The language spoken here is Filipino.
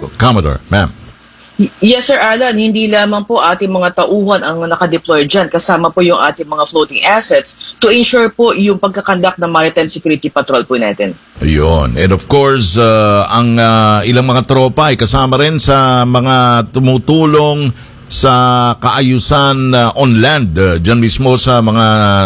Commodore, ma'am. Yes, Sir Alan, hindi lamang po ating mga tauhan ang nakadeploy dyan, kasama po yung ating mga floating assets to ensure po yung pagkakandak ng Maritime Security Patrol po natin. Ayun. And of course, ang ilang mga tropa ay kasama rin sa mga tumutulong sa kaayusan on land, dyan mismo sa mga